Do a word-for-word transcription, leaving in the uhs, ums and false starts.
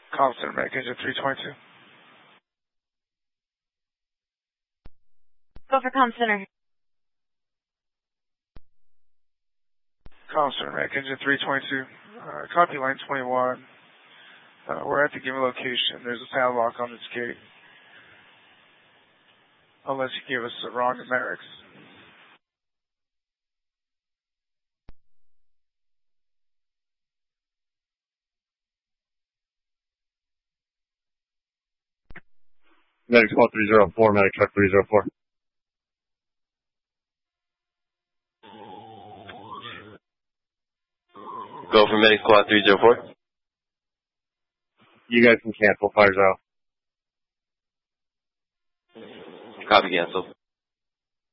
Com Center, Medic Engine three twenty-two. Go for Com Center. Com Center, Medic Engine three twenty-two. Uh, copy line twenty-one. Uh, we're at the given location. There's a padlock on this gate. Unless you give us the wrong numerics. Medic Squad three zero four, Medic Truck three zero four. Go for Medic Squad three zero four. You guys can cancel, fires out. Copy, cancel.